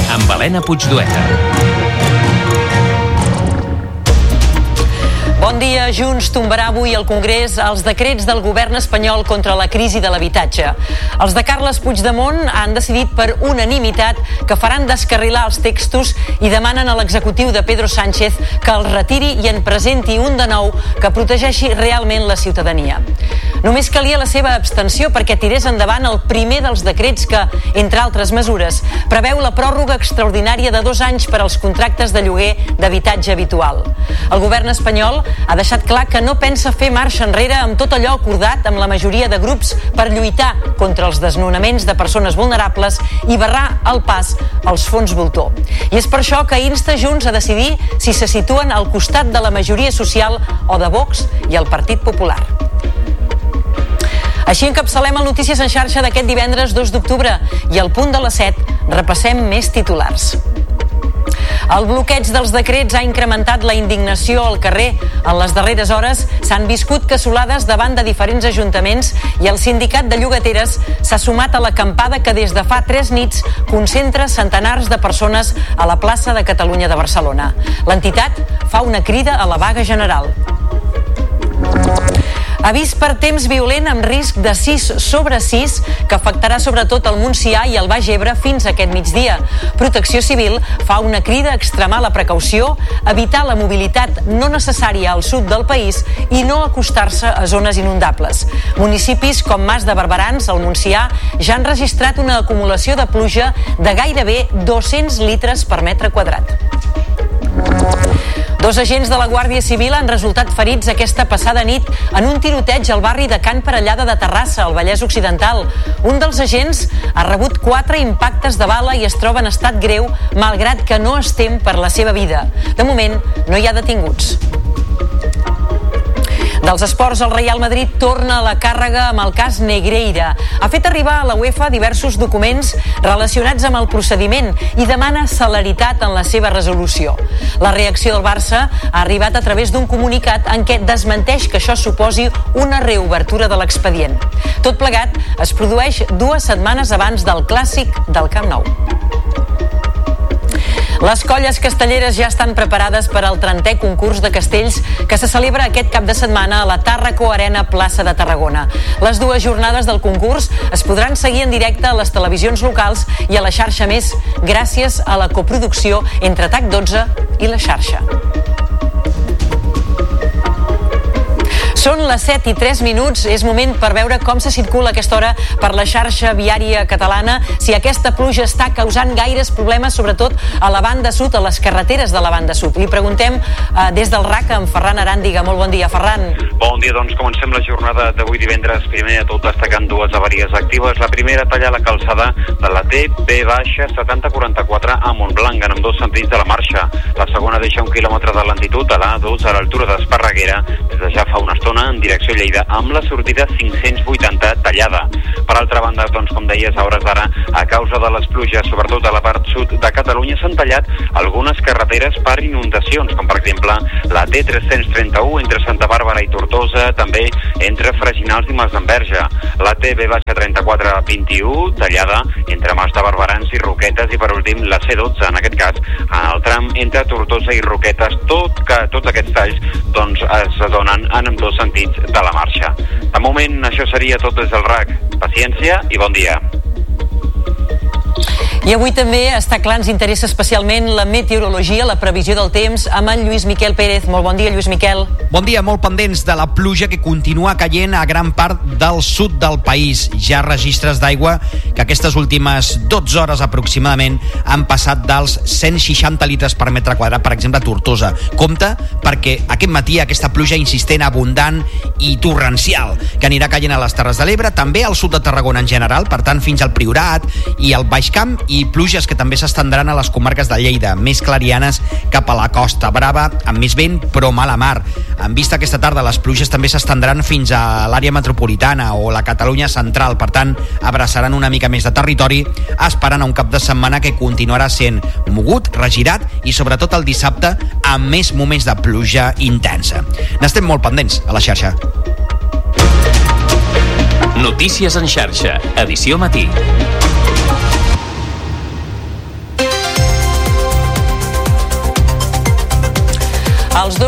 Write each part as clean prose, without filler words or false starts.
amb Helena Puigdueta. Bon dia. Junts tombarà avui al Congrés els decrets del govern espanyol contra la crisi de l'habitatge. Els de Carles Puigdemont han decidit per unanimitat que faran descarrilar els textos i demanen a l'executiu de Pedro Sánchez que els retiri i en presenti un de nou que protegeixi realment la ciutadania. Només calia la seva abstenció perquè tirés endavant el primer dels decrets que, entre altres mesures, preveu la pròrroga extraordinària de 2 anys per als contractes de lloguer d'habitatge habitual. El govern espanyol ha deixat clar que no pensa fer marxa enrere amb tot allò acordat amb la majoria de grups per lluitar contra els desnonaments de persones vulnerables i barrar el pas als fons voltor. I és per això que insta Junts a decidir si se situen al costat de la majoria social o de Vox i el Partit Popular. Així encapçalem el Notícies en xarxa d'aquest divendres 2 d'octubre i al punt de les 7 repassem més titulars. El bloqueig dels decrets ha incrementat la indignació al carrer. En les darreres hores s'han viscut cassolades davant de diferents ajuntaments i el sindicat de llogateres s'ha sumat a l'acampada que des de fa 3 nits concentra centenars de persones a la plaça de Catalunya de Barcelona. L'entitat fa una crida a la vaga general. Avís per temps violent amb risc de 6/6 que afectarà sobretot el Montsià i el Baix Ebre fins aquest migdia. Protecció Civil fa una crida a extremar la precaució, evitar la mobilitat no necessària al sud del país i no acostar-se a zones inundables. Municipis com Mas de Barberans, al Montsià, ja han registrat una acumulació de pluja de gairebé 200 litres per metre quadrat. 2 agents de la Guàrdia Civil han resultat ferits aquesta passada nit en un tiroteig al barri de Can Parellada de Terrassa, al Vallès Occidental. Un dels agents ha rebut 4 impactes de bala i es troba en estat greu, malgrat que no es tem per la seva vida. De moment, no hi ha detinguts. Dels esports, el Real Madrid torna a la càrrega amb el cas Negreira. Ha fet arribar a la UEFA diversos documents relacionats amb el procediment i demana celeritat en la seva resolució. La reacció del Barça ha arribat a través d'un comunicat en què desmenteix que això suposi una reobertura de l'expedient. Tot plegat es produeix 2 setmanes abans del clàssic del Camp Nou. Les colles castelleres ja estan preparades per al 30è concurs de castells que se celebra aquest cap de setmana a la Tàrraco Arena Plaça de Tarragona. Les 2 jornades del concurs es podran seguir en directe a les televisions locals i a la xarxa Més gràcies a la coproducció entre TAC12 i la xarxa. Són les 7:03. És moment per veure com se circula a aquesta hora per la xarxa viària catalana, si aquesta pluja està causant gaires problemes, sobretot a la banda sud, a les carreteres de la banda sud. Li preguntem des del RAC amb Ferran Aràndiga. Molt bon dia, Ferran. Bon dia, doncs comencem la jornada d'avui divendres. Primer de tot destacant 2 avaries actives. La primera talla la calçada de la T-B-7044 a Montblanc, en ambdós sentits de la marxa. La segona deixa 1 quilòmetre de lentitud a l'A2 a l'altura d'Esparreguera des de ja fa una estona en direcció a Lleida, amb la sortida 580 tallada. Per altra banda, doncs, com deies, a hores d'ara, a causa de les pluges, sobretot a la part sud de Catalunya, s'han tallat algunes carreteres per inundacions, com per exemple la T331 entre Santa Bàrbara i Tortosa, també entre Freginals i Masdenverge. La TB-3421 tallada entre Mas de Barberans i Roquetes, i per últim la C12, en aquest cas, en el tram entre Tortosa i Roquetes. Tots aquests talls doncs, es donen en ambdós sentits de la marxa. De moment, això seria tot des del RAC. Paciència i bon dia. I avui també està clar, ens interessa especialment la meteorologia, la previsió del temps, amb en Lluís Miquel Pérez. Molt bon dia, Lluís Miquel. Bon dia, molt pendents de la pluja que continua caient a gran part del sud del país. Ja registres d'aigua que aquestes últimes 12 hores aproximadament han passat dels 160 litres per metre quadrat, per exemple, a Tortosa. Compte, perquè aquest matí aquesta pluja insistent, abundant i torrencial, que anirà caient a les Terres de l'Ebre, també al sud de Tarragona en general, per tant fins al Priorat i al Baix Camp, i pluges que també s'estendran a les comarques de Lleida, més clarianes cap a la Costa Brava, amb més vent però mala mar. En vista aquesta tarda, les pluges també s'estendran fins a l'àrea metropolitana o la Catalunya central, per tant abraçaran una mica més de territori, esperant a un cap de setmana que continuarà sent mogut, regirat i sobretot el dissabte amb més moments de pluja intensa. N'estem molt pendents a la xarxa. Notícies en xarxa, edició matí.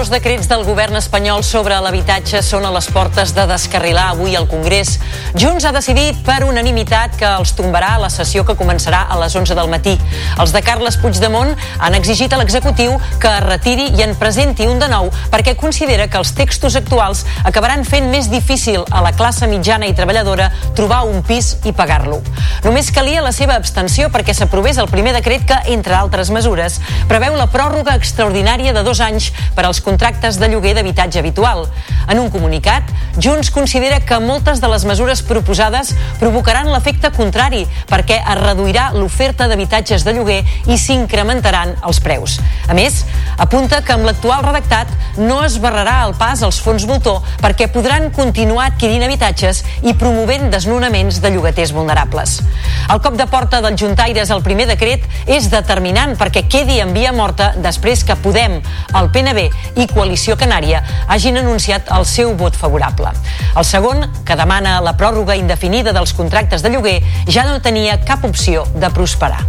Dos decrets del govern espanyol sobre l'habitatge són a les portes de descarrilar avui al Congrés. Junts ha decidit per unanimitat que els tombarà a la sessió que començarà a les 11 del matí. Els de Carles Puigdemont han exigit a l'executiu que es retiri i en presenti un de nou perquè considera que els textos actuals acabaran fent més difícil a la classe mitjana i treballadora trobar un pis i pagar-lo. Només calia la seva abstenció perquè s'aprovés el primer decret que, entre altres mesures, preveu la pròrroga extraordinària de 2 anys per als contractes de lloguer d'habitatge habitual. En un comunicat, Junts considera que moltes de les mesures proposades provocaran l'efecte contrari perquè es reduirà l'oferta d'habitatges de lloguer i s'incrementaran els preus. A més, apunta que amb l'actual redactat no es barrarà el pas als fons voltor perquè podran continuar adquirint habitatges i promovent desnonaments de llogaters vulnerables. El cop de porta dels juntaires al primer decret és determinant perquè quedi en via morta després que Podem, el PNB i Coalició Canària hagin anunciat el seu vot favorable. El segon, que demana la pròrroga indefinida dels contractes de lloguer, ja no tenia cap opció de prosperar.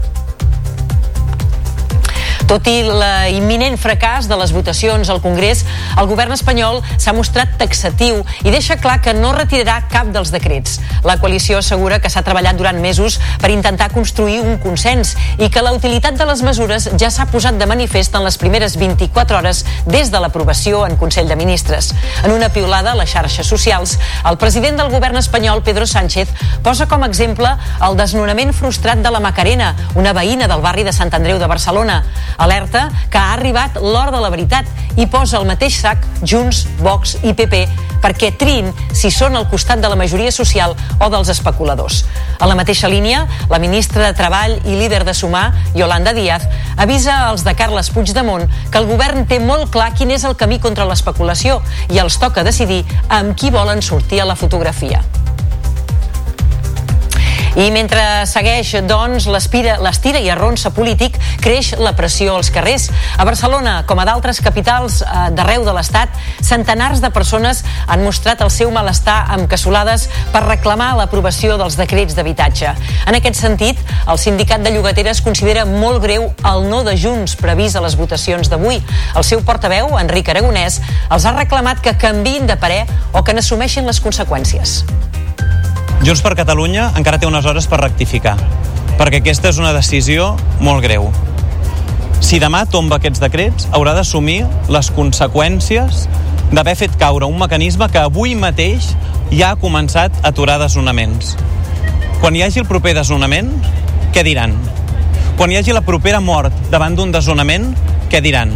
Tot i l'imminent fracàs de les votacions al Congrés, el govern espanyol s'ha mostrat taxatiu i deixa clar que no retirarà cap dels decrets. La coalició assegura que s'ha treballat durant mesos per intentar construir un consens i que la utilitat de les mesures ja s'ha posat de manifest en les primeres 24 hores des de l'aprovació en Consell de Ministres. En una piulada a les xarxes socials, el president del govern espanyol, Pedro Sánchez, posa com a exemple el desnonament frustrat de la Macarena, una veïna del barri de Sant Andreu de Barcelona. Alerta que ha arribat l'hora de la veritat i posa al mateix sac Junts, Vox i PP perquè triïn si són al costat de la majoria social o dels especuladors. A la mateixa línia, la ministra de Treball i líder de Sumar, Yolanda Díaz, avisa als de Carles Puigdemont que el govern té molt clar quin és el camí contra l'especulació i els toca decidir amb qui volen sortir a la fotografia. I mentre segueix, doncs, l'estira i arronsa polític, creix la pressió als carrers. A Barcelona, com a d'altres capitals d'arreu de l'Estat, centenars de persones han mostrat el seu malestar amb cassolades per reclamar l'aprovació dels decrets d'habitatge. En aquest sentit, el sindicat de llogateres considera molt greu el no de Junts previst a les votacions d'avui. El seu portaveu, Enric Aragonès, els ha reclamat que canviïn de parer o que n'assumeixin les conseqüències. Junts per Catalunya encara té unes hores per rectificar, perquè aquesta és una decisió molt greu. Si demà tomba aquests decrets, haurà d'assumir les conseqüències d'haver fet caure un mecanisme que avui mateix ja ha començat a aturar desnonaments. Quan hi hagi el proper desnonament, què diran? Quan hi hagi la propera mort davant d'un desnonament, què diran?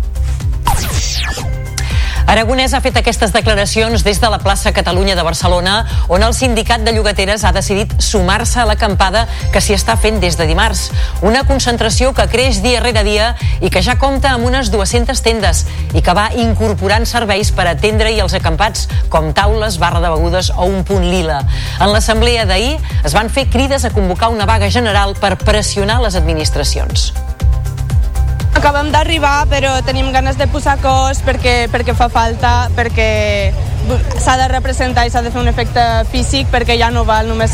Aragonès ha fet aquestes declaracions des de la plaça Catalunya de Barcelona, on el sindicat de llogateres ha decidit sumar-se a l'acampada que s'hi està fent des de dimarts. Una concentració que creix dia rere dia i que ja compta amb unes 200 tendes i que va incorporant serveis per atendre-hi els acampats, com taules, barra de begudes o un punt lila. En l'assemblea d'ahir es van fer crides a convocar una vaga general per pressionar les administracions. Acabem d'arribar, però tenim ganes de posar cos perquè fa falta, perquè s'ha de representar i s'ha de fer un efecte físic, perquè ja no val només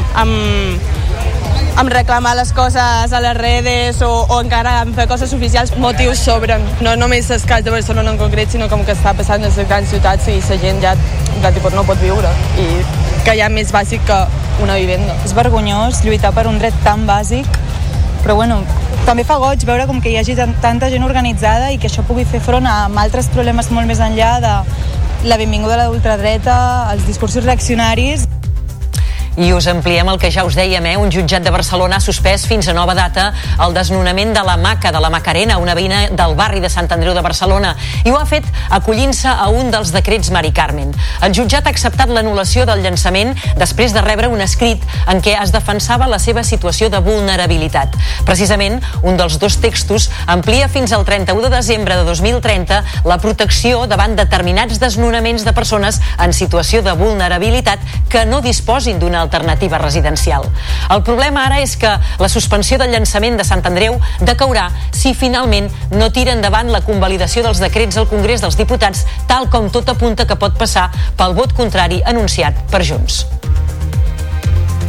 amb reclamar les coses a les redes o encara amb fer coses oficials. Motius sobren, no només el cas de Barcelona en concret, sinó com que està passant en les grans ciutats i la gent ja no pot viure i que hi ha més bàsic que una vivenda. És vergonyós lluitar per un dret tan bàsic, però bueno, també fa goig veure com que hi hagi tanta gent organitzada i que això pugui fer front a altres problemes molt més enllà de la benvinguda a la ultradreta, els discursos reaccionaris. I us ampliem el que ja us dèiem, un jutjat de Barcelona ha suspès fins a nova data el desnonament de la Maca, de la Macarena, una veïna del barri de Sant Andreu de Barcelona, i ho ha fet acollint-se a un dels decrets Mari Carmen. El jutjat ha acceptat l'anul·lació del llançament després de rebre un escrit en què es defensava la seva situació de vulnerabilitat. Precisament, un dels dos textos amplia fins al 31 de desembre de 2030 la protecció davant determinats desnonaments de persones en situació de vulnerabilitat que no disposin d'una alternativa residencial. El problema ara és que la suspensió del llançament de Sant Andreu decaurà si finalment no tira endavant la convalidació dels decrets al Congrés dels Diputats, tal com tot apunta que pot passar pel vot contrari anunciat per Junts.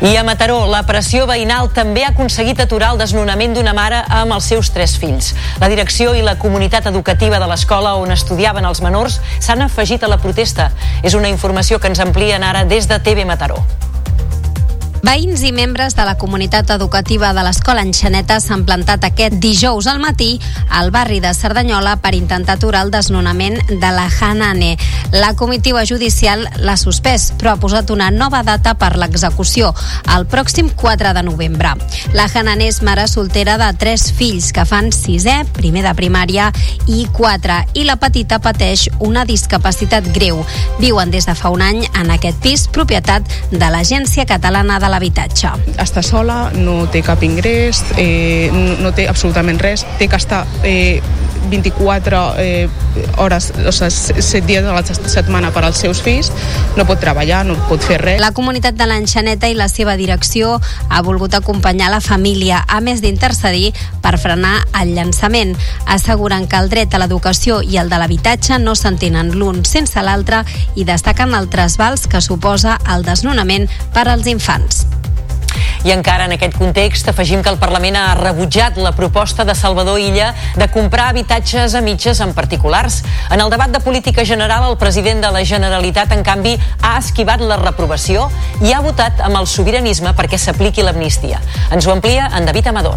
I a Mataró, la pressió veïnal també ha aconseguit aturar el desnonament d'una mare amb els seus 3 fills. La direcció i la comunitat educativa de l'escola on estudiaven els menors s'han afegit a la protesta. És una informació que ens amplien ara des de TV Mataró. Veïns i membres de la comunitat educativa de l'escola Enxaneta s'han plantat aquest dijous al matí al barri de Cerdanyola per intentar aturar el desnonament de la Hanane. La comitiva judicial l'ha suspès, però ha posat una nova data per l'execució, el pròxim 4 de novembre. La Hanane és mare soltera de 3 fills que fan 6è, primer de primària i 4, i la petita pateix una discapacitat greu. Viuen des de fa un any en aquest pis, propietat de l'Agència Catalana de l'Habitatge. Està sola, no té cap ingrés, no té absolutament res, té que estar 24 hores, o sigui, 7 dies a la setmana per als seus fills, no pot treballar, no pot fer res. La comunitat de l'Enxaneta i la seva direcció ha volgut acompanyar la família, a més d'intercedir per frenar el llançament. Asseguren que el dret a l'educació i el de l'habitatge no s'entenen l'un sense l'altre i destaquen el trasbals que suposa el desnonament per als infants. I encara en aquest context afegim que el Parlament ha rebutjat la proposta de Salvador Illa de comprar habitatges a mitges en particulars. En el debat de política general, el president de la Generalitat, en canvi, ha esquivat la reprovació i ha votat amb el sobiranisme perquè s'apliqui l'amnistia. Ens ho amplia en David Amador.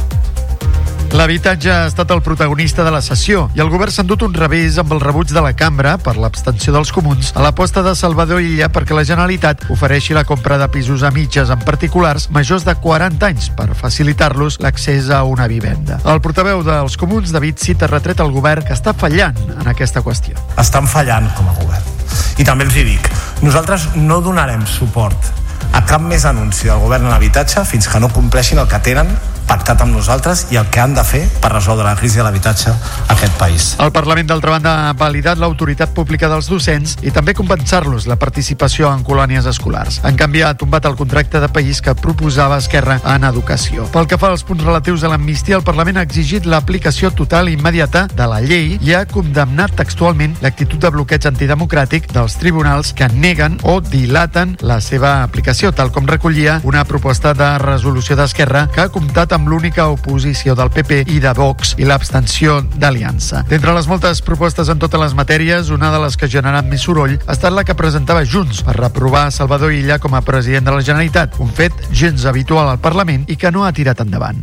L'habitatge ha estat el protagonista de la sessió i el govern s'ha endut un revés amb el rebuig de la cambra per l'abstenció dels comuns a l'aposta de Salvador Illa perquè la Generalitat ofereixi la compra de pisos a mitges en particulars majors de 40 anys per facilitar-los l'accés a una vivenda. El portaveu dels comuns, David Cid, ha retret al govern que està fallant en aquesta qüestió. Estan fallant com a govern. I també els hi dic, nosaltres no donarem suport a cap més anunci del govern en l'habitatge fins que no compleixin el que tenen pactat amb nosaltres i el que han de fer per resoldre la crisi de l'habitatge a aquest país. El Parlament, d'altra banda, ha validat l'autoritat pública dels docents i també compensar-los la participació en colònies escolars. En canvi, ha tombat el contracte de país que proposava Esquerra en educació. Pel que fa als punts relatius a l'amnistia, el Parlament ha exigit l'aplicació total i immediata de la llei i ha condemnat textualment l'actitud de bloqueig antidemocràtic dels tribunals que neguen o dilaten la seva aplicació, tal com recollia una proposta de resolució d'Esquerra que ha comptat amb l'única oposició del PP i de Vox i l'abstenció d'Aliança. D'entre les moltes propostes en totes les matèries, una de les que ha generat més soroll ha estat la que presentava Junts per reprovar Salvador Illa com a president de la Generalitat, un fet gens habitual al Parlament i que no ha tirat endavant.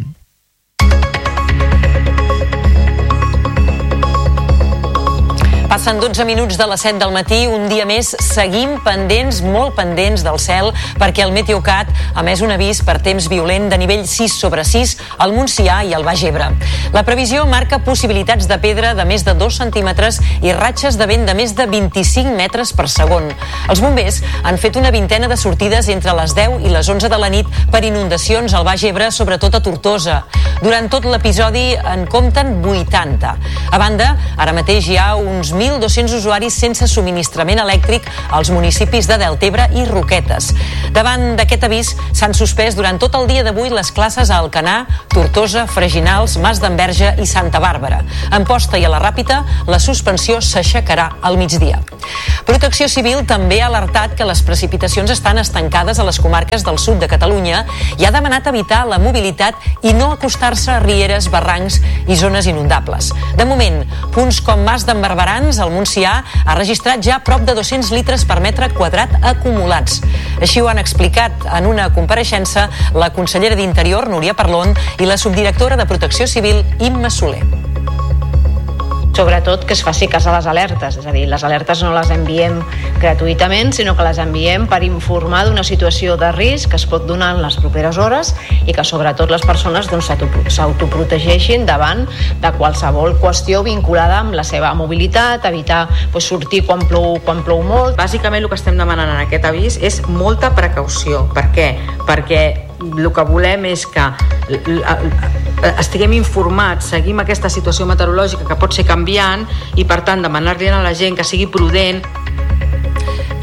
Passen 12 minuts de les 7 del matí, un dia més seguim pendents, molt pendents del cel, perquè el Meteocat ha emès un avís per temps violent de nivell 6/6 al Montsià i al Baix Ebre. La previsió marca possibilitats de pedra de més de 2 centímetres i ratxes de vent de més de 25 metres per segon. Els bombers han fet una vintena de sortides entre les 10 i les 11 de la nit per inundacions al Baix Ebre, sobretot a Tortosa. Durant tot l'episodi en compten 80. A banda, ara mateix hi ha uns 1.200 usuaris sense subministrament elèctric als municipis de Deltebre i Roquetes. Davant d'aquest avís s'han suspès durant tot el dia d'avui les classes a Alcanar, Tortosa, Freginals, Mas d'Enverge i Santa Bàrbara. A Amposta i a la Ràpita la suspensió s'aixecarà al migdia. Protecció Civil també ha alertat que les precipitacions estan estancades a les comarques del sud de Catalunya i ha demanat evitar la mobilitat i no acostar-se a rieres, barrancs i zones inundables. De moment, punts com Mas d'Embarberans, al Montsià, ha registrat ja prop de 200 litres per metre quadrat acumulats. Així ho han explicat en una compareixença la consellera d'Interior, Núria Parlon, i la subdirectora de Protecció Civil, Imma Soler. Sobretot que es faci cas a les alertes, és a dir, les alertes no les enviem gratuïtament, sinó que les enviem per informar d'una situació de risc que es pot donar en les properes hores i que sobretot les persones s'autoprotegeixin davant de qualsevol qüestió vinculada amb la seva mobilitat, evitar sortir quan plou molt. Bàsicament el que estem demanant en aquest avís és molta precaució. Per què? Perquè el que volem és que estiguem informats, seguim aquesta situació meteorològica que pot ser canviant i per tant demanar-li a la gent que sigui prudent.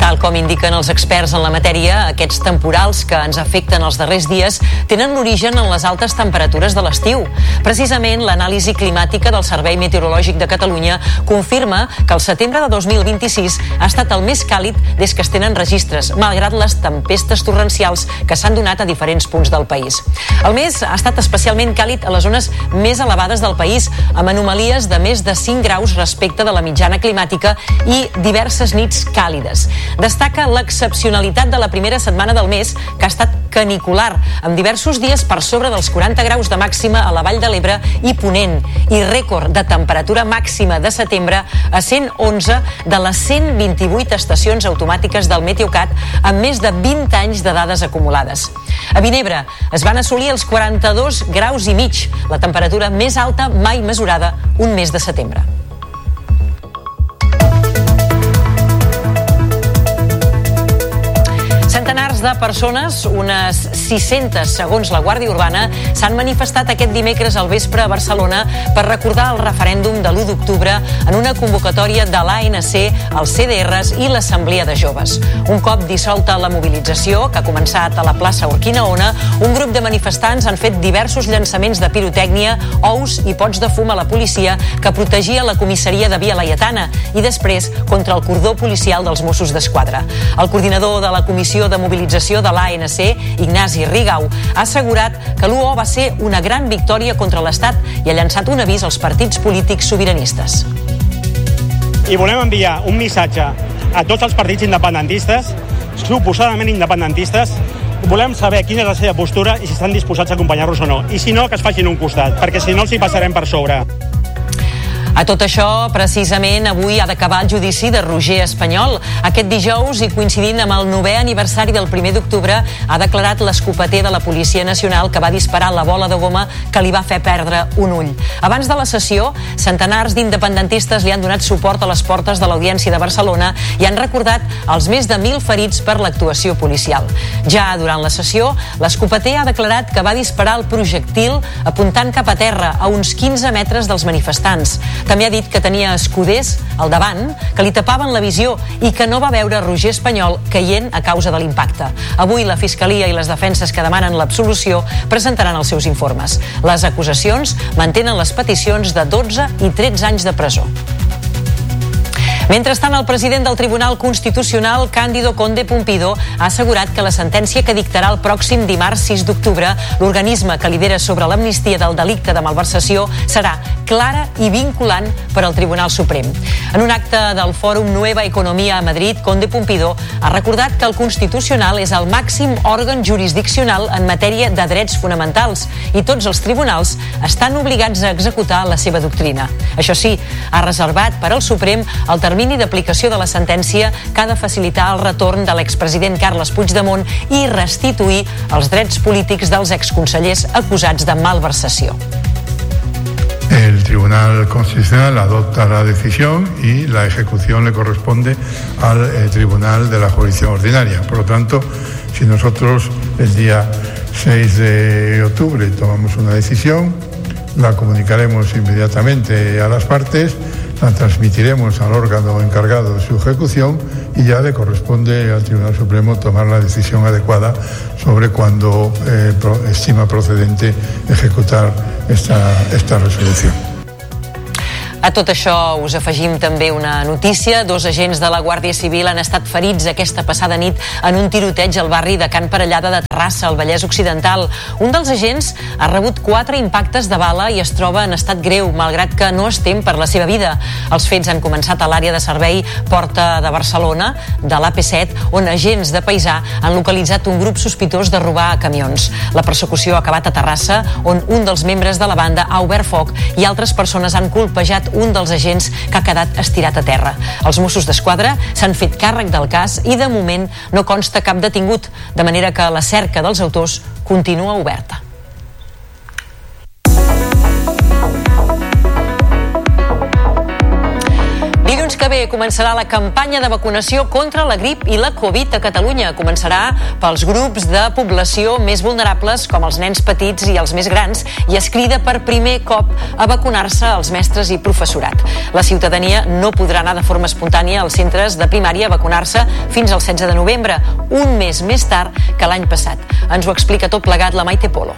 Tal com indiquen els experts en la matèria, aquests temporals que ens afecten els darrers dies tenen l'origen en les altes temperatures de l'estiu. Precisament, l'anàlisi climàtica del Servei Meteorològic de Catalunya confirma que el setembre de 2026 ha estat el més càlid des que es tenen registres, malgrat les tempestes torrencials que s'han donat a diferents punts del país. El mes ha estat especialment càlid a les zones més elevades del país, amb anomalies de més de 5 graus respecte de la mitjana climàtica i diverses nits càlides. Destaca l'excepcionalitat de la primera setmana del mes, que ha estat canicular, amb diversos dies per sobre dels 40 graus de màxima a la Vall de l'Ebre i Ponent, i rècord de temperatura màxima de setembre a 111 de les 128 estacions automàtiques del Meteocat, amb més de 20 anys de dades acumulades. A Vinebre es van assolir els 42 graus i mig, la temperatura més alta mai mesurada un mes de setembre. Centenars de persones, unes 600 segons la Guàrdia Urbana, s'han manifestat aquest dimecres al vespre a Barcelona per recordar el referèndum de l'1 d'octubre en una convocatòria de l'ANC, els CDRs i l'Assemblea de Joves. Un cop dissolta la mobilització, que ha començat a la plaça Urquinaona, un grup de manifestants han fet diversos llançaments de pirotècnia, ous i pots de fum a la policia que protegia la comissaria de Via Laietana i després contra el cordó policial dels Mossos d'Esquadra. El coordinador de la Comissió de Mobilització de l'ANC, Ignasi Rigau, ha assegurat que l'1 va ser una gran victòria contra l'Estat i ha llançat un avís als partits polítics sobiranistes. I volem enviar un missatge a tots els partits independentistes, suposadament independentistes. Volem saber quina és la seva postura i si estan disposats a acompanyar-los o no. I si no, que es facin un costat, perquè si no els hi passarem per sobre. A tot això, precisament, avui ha d'acabar el judici de Roger Espanyol. Aquest dijous, i coincidint amb el 9è aniversari del 1 d'octubre, ha declarat l'escopeter de la Policia Nacional que va disparar la bola de goma que li va fer perdre un ull. Abans de la sessió, centenars d'independentistes li han donat suport a les portes de l'Audiència de Barcelona i han recordat els més de 1.000 ferits per l'actuació policial. Ja durant la sessió, l'escopeter ha declarat que va disparar el projectil apuntant cap a terra, a uns 15 metres dels manifestants. També ha dit que tenia escuders al davant que li tapaven la visió i que no va veure Roger Espanyol caient a causa de l'impacte. Avui la Fiscalia i les defenses que demanen l'absolució presentaran els seus informes. Les acusacions mantenen les peticions de 12 i 13 anys de presó. Mentrestant, el president del Tribunal Constitucional, Cándido Conde Pumpido, ha assegurat que la sentència que dictarà el pròxim dimarts 6 d'octubre, l'organisme que lidera sobre l'amnistia del delicte de malversació, serà clara i vinculant per al Tribunal Suprem. En un acte del Fòrum Nueva Economía a Madrid, Conde Pumpido ha recordat que el Constitucional és el màxim òrgan jurisdiccional en matèria de drets fonamentals i tots els tribunals estan obligats a executar la seva doctrina. Això sí, ha reservat per al Suprem el termini d'aplicació de la sentència que ha de facilitar el retorn de l'expresident Carles Puigdemont i restituir els drets polítics dels exconsellers acusats de malversació. El Tribunal Constitucional adopta la decisión y la ejecución le corresponde al Tribunal de la Jurisdicción Ordinaria. Por lo tanto, si nosotros el día 6 de octubre tomamos una decisión, la comunicaremos inmediatamente a las partes, la transmitiremos al órgano encargado de su ejecución y ya le corresponde al Tribunal Supremo tomar la decisión adecuada sobre cuándo estima procedente ejecutar esta resolución. A tot això us afegim també una notícia. 2 agents de la Guàrdia Civil han estat ferits aquesta passada nit en un tiroteig al barri de Can Parellada de Terrassa, al Vallès Occidental. Un dels agents ha rebut 4 impactes de bala i es troba en estat greu, malgrat que no es tem per la seva vida. Els fets han començat a l'àrea de servei Porta de Barcelona, de l'AP7, on agents de paisà han localitzat un grup sospitós de robar camions. La persecució ha acabat a Terrassa, on un dels membres de la banda ha obert foc i altres persones han colpejat un dels agents que ha quedat estirat a terra. Els Mossos d'Esquadra s'han fet càrrec del cas i de moment no consta cap detingut, de manera que la cerca dels autors continua oberta. Dilluns que ve començarà la campanya de vacunació contra la grip i la Covid a Catalunya. Començarà pels grups de població més vulnerables, com els nens petits i els més grans, i es crida per primer cop a vacunar-se els mestres i professorat. La ciutadania no podrà anar de forma espontània als centres de primària a vacunar-se fins al 16 de novembre, un mes més tard que l'any passat. Ens ho explica tot plegat la Maite Polo.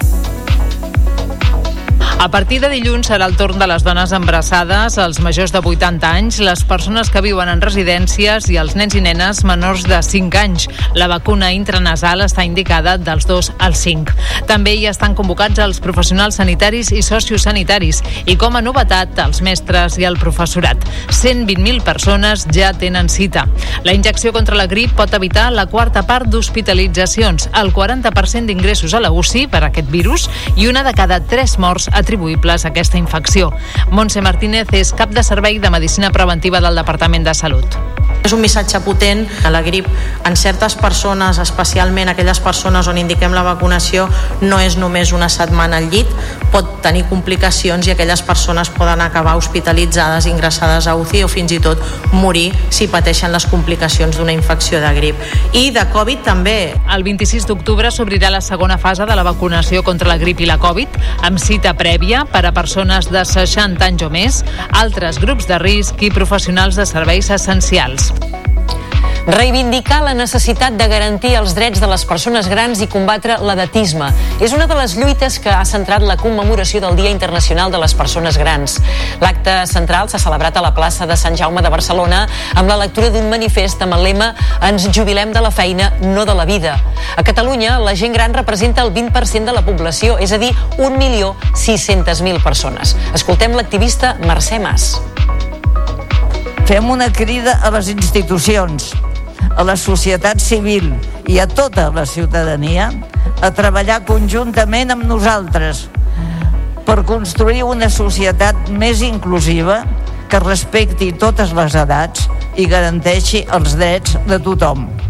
A partir de dilluns serà el torn de les dones embarassades, els majors de 80 anys, les persones que viuen en residències i els nens i nenes menors de 5 anys. La vacuna intranasal està indicada dels 2 als 5. També hi estan convocats els professionals sanitaris i sociosanitaris i, com a novetat, els mestres i el professorat. 120.000 persones ja tenen cita. La injecció contra la grip pot evitar la quarta part d'hospitalitzacions, el 40% d'ingressos a la UCI per aquest virus i una de cada 3 morts atribuïbles a aquesta infecció. Montse Martínez és cap de servei de Medicina Preventiva del Departament de Salut. És un missatge potent. La grip en certes persones, especialment aquelles persones on indiquem la vacunació, no és només una setmana al llit, pot tenir complicacions i aquelles persones poden acabar hospitalitzades, ingressades a UCI o fins i tot morir si pateixen les complicacions d'una infecció de grip. I de Covid també. El 26 d'octubre s'obrirà la segona fase de la vacunació contra la grip i la Covid, amb cita prèvia per a persones de 60 anys o més, altres grups de risc i professionals de serveis essencials. Reivindicar la necessitat de garantir els drets de les persones grans i combatre l'edatisme és una de les lluites que ha centrat la commemoració del Dia Internacional de les Persones Grans. L'acte central s'ha celebrat a la plaça de Sant Jaume de Barcelona amb la lectura d'un manifest amb el lema «Ens jubilem de la feina, no de la vida». A Catalunya, la gent gran representa el 20% de la població, és a dir, 1.600.000 persones. Escoltem l'activista Mercè Mas. Fem una crida a les institucions, a la societat civil i a tota la ciutadania a treballar conjuntament amb nosaltres per construir una societat més inclusiva que respecti totes les edats i garanteixi els drets de tothom.